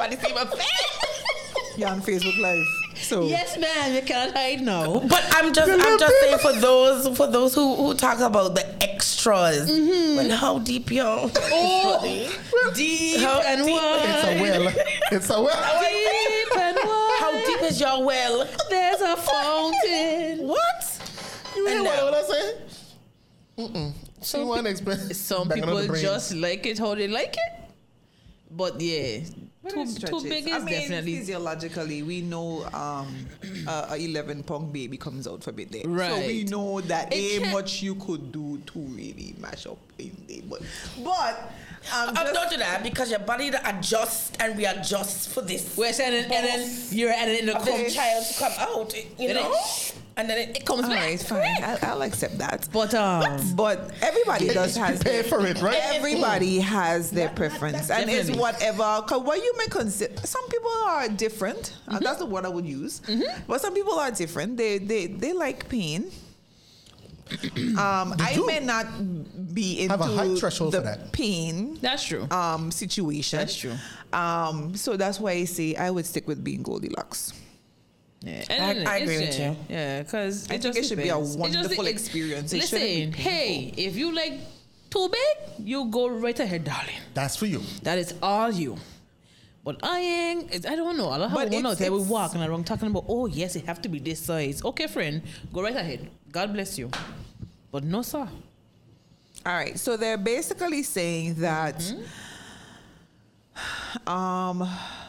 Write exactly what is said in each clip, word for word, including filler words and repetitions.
Everybody see my face. You're on Facebook Live. So Yes, ma'am. You cannot hide now. But I'm just, I'm just saying for those, for those who, who talk about the extras. Mm-hmm. Well, how deep, y'all? Oh, deep How and deep- wide. It's a well. It's a well. Deep and wide. How deep is your well? There's a fountain. What? You hear And what, now- what I say? Mm-mm. She want to explain. Some Back another people brain. just like it how they like it. But yeah, But too, it too stretches. big is I mean, definitely physiologically, we know um, uh, a eleven pound baby comes out for bit there. So we Right. know that It ain't can't- much you could do to really mash up in there. But, but um, I'm just- not do that because your body to adjust and readjust for this. We're saying, and, and then you're and in the Of this come child to come out, you Then know, it- and then it, it comes all back. right, fine. I'll, I'll accept that. But um, But everybody does has Pay for it, right? Everybody has their preference, and it's Definitely. whatever. Cause what you may consider, some people are different. Mm-hmm. And that's the word I would use. But some people are different. They they they like pain. um, I do may not be into have a high threshold the for that. pain that's true. um situation. That's true. Um, so that's why I say I would stick with being Goldilocks. Yeah, I- and I it's, agree with yeah, you. Yeah, because I think it should be a wonderful it, experience. It Listen, shouldn't be hey, if you like too big, you go right ahead, darling. That's for you. That is all you. But I ain't, it's- I don't know. I love how But one it's- out there we it's- walking around talking about, oh yes, it have to be this size. Okay, friend, go right ahead. God bless you. But no, sir. All right, so they're basically saying that um,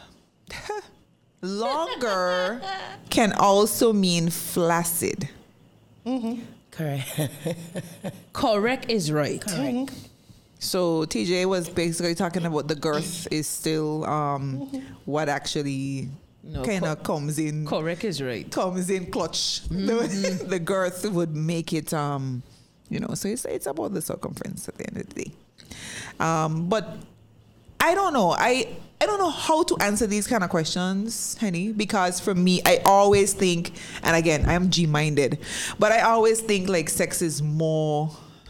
longer can also mean flaccid. correct. Correct is right. So T J was basically talking about the girth is still um, what actually No, kind co- of comes in Correct is right. comes in clutch. The, the girth would make it, um, you know. So it's it's about the circumference at the end of the day. Um, but I don't know. I I don't know how to answer these kind of questions, honey, because for me, I always think, and again, I am G-minded, but I always think like sex is more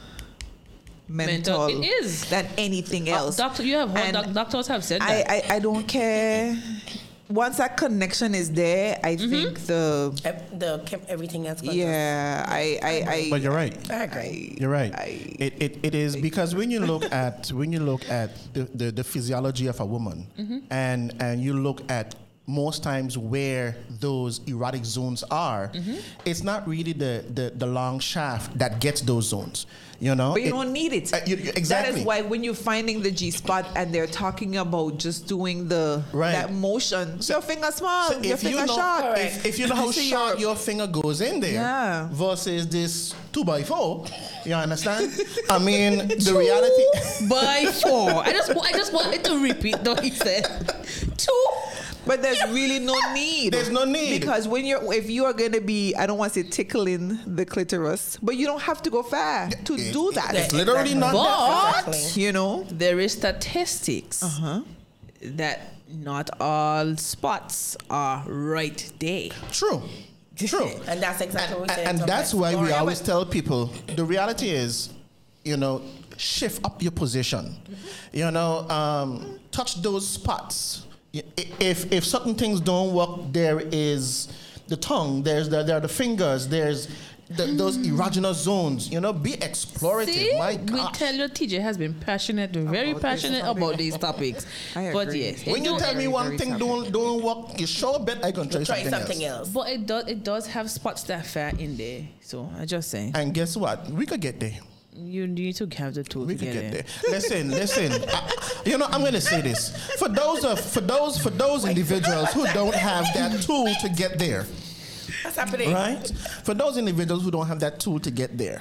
mental, Mental. It is. than anything Uh, else. doctor, you have heard And doc- doctors have said I, that. I, I don't care. Once that connection is there, I Mm-hmm. think the Ev- the chem- everything else. goes yeah, I I, I But you're right. I agree. You're right. I- it, it it is because when you look at when you look at the, the, the physiology of a woman and and you look at most times where those erotic zones are, it's not really the, the, the long shaft that gets those zones. You know? But you It- don't need it. Uh, you- you- That exactly. is why when you're finding the G spot and they're talking about just doing the Right. that motion, your finger small, So your if you finger know, short. if, if you know how So short you're- your finger goes in there Yeah. versus this two by four, you understand? I mean, the reality. By four. I just wa- I just wanted to repeat what he said. Two. But there's really no need. There's no need. Because when you're if you are gonna be, I don't want to say tickling the clitoris, but you don't have to go far to It- do it- that. It's literally not But- that. Exactly. You know? There is statistics Uh-huh. that not all spots are right there. True. True. And that's exactly what we said. And So that's let's why go we ahead. always tell people the reality is, you know, shift up your position. You know, um, touch those spots. I- If if certain things don't work, there is the tongue. There's the, there are the fingers. There's the, those erogenous zones. You know, be explorative. See, My we gosh. tell you, T J has been passionate, very About this passionate topic. about these topics. I But agree. yes, it When you do- tell me very, one very thing tough. don't don't work, you sure bet I can try, Try something, something else. else. but it does it does have spots that fat in there. So I just say And guess what? We could get there. you need to have the tool We to could get, get there. there. Listen, listen. I, you know, I'm going to say this for those of for those for those individuals who don't have that tool to get there, What's happening? right? For those individuals who don't have that tool to get there,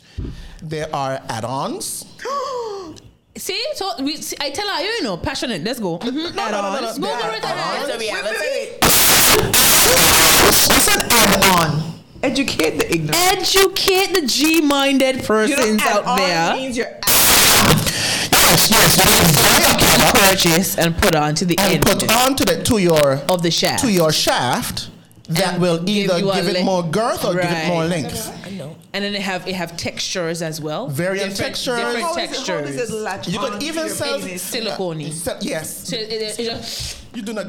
there are add-ons. See, so we see, I tell her, you know, passionate. Let's go. Mm-hmm. No, no, no, no, no. Go, There go are right ahead. That's the reality. What's an add-on? Educate the ignorant. Educate the G-minded You know, persons out add-on there. means you're Yes, yes. that is very clever. Purchase and put on to the And end put onto the to your of the shaft. to your shaft that And will give either you a give it length. more girth or give it more Right. length. I know. And then they have it have textures as well. Variant Different- textures. Different How is it- how textures. does it latch You could onto even your sell penis? Silicone. Se- Yes. So it, it, it just, You do not